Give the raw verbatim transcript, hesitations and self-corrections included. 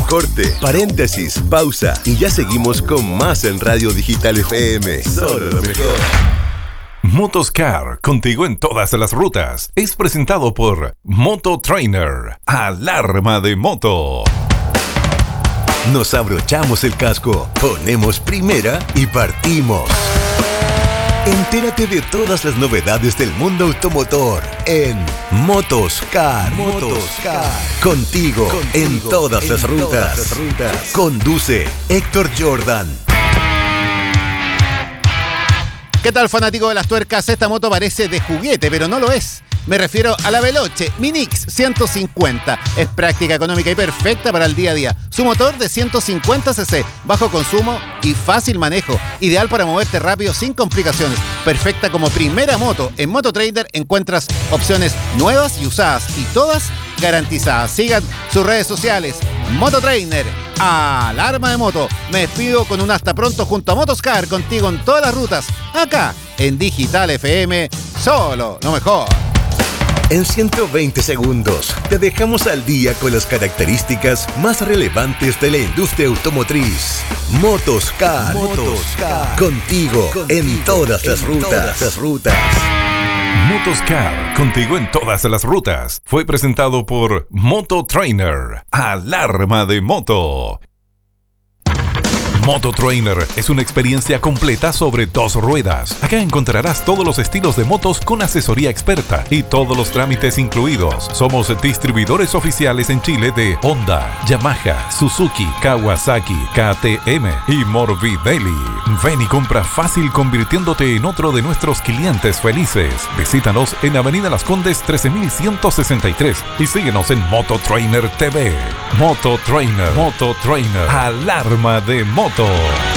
corte, paréntesis, pausa y ya seguimos con más en Radio Digital F M. Solo lo mejor. Motoscar, contigo en todas las rutas. Es presentado por Moto Trainer, alarma de moto. Nos abrochamos el casco, ponemos primera y partimos. Entérate de todas las novedades del mundo automotor en Motoscar. Motoscar. Contigo, Contigo en todas, en las, rutas. todas las rutas. Conduce Héctor Jordan. ¿Qué tal, fanático de las tuercas? Esta moto parece de juguete, pero no lo es. Me refiero a la Veloce Minix ciento cincuenta. Es práctica, económica y perfecta para el día a día. Su motor de ciento cincuenta centímetros, bajo consumo y fácil manejo. Ideal para moverte rápido sin complicaciones. Perfecta como primera moto. En Moto Trainer encuentras opciones nuevas y usadas y todas garantizadas. Sigan sus redes sociales. Moto Trainer, alarma de moto. Me despido con un hasta pronto junto a Motoscar, contigo en todas las rutas. Acá en Digital F M, solo lo mejor. En ciento veinte segundos te dejamos al día con las características más relevantes de la industria automotriz. Motoscar, Motoscar. Contigo, contigo en todas las rutas. Todas las rutas. Motoscar, contigo en todas las rutas. Fue presentado por Moto Trainer, alarma de moto. Moto Trainer es una experiencia completa sobre dos ruedas. Acá encontrarás todos los estilos de motos con asesoría experta y todos los trámites incluidos. Somos distribuidores oficiales en Chile de Honda, Yamaha, Suzuki, Kawasaki, K T M y Morbidelli. Ven y compra fácil convirtiéndote en otro de nuestros clientes felices. Visítanos en Avenida Las Condes trece mil ciento sesenta y tres y síguenos en Moto Trainer T V. Moto Trainer, Moto Trainer, alarma de moto.